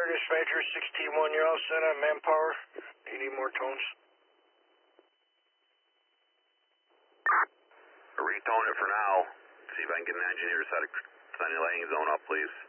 dispatcher, 6T1, you're all set on manpower. Do you need more tones? Retone it for now. See if I can get an engineer to set a landing zone up, please.